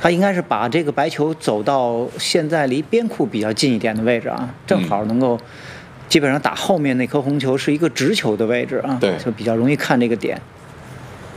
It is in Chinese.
他应该是把这个白球走到现在离边库比较近一点的位置啊，正好能够基本上打后面那颗红球是一个直球的位置啊， 对， 就比较容易看这个点。